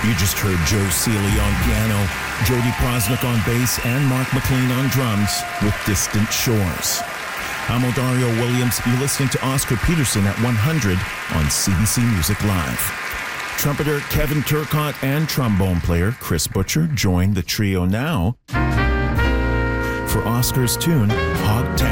You just heard Joe Seeley on piano, Jody Prosnick on bass, and Mark McLean on drums with Distant Shores. I'm Odario Williams. You're listening to Oscar Peterson at 100 on CBC Music Live. Trumpeter Kevin Turcotte and trombone player Chris Butcher join the trio now for Oscar's tune, Hog Town.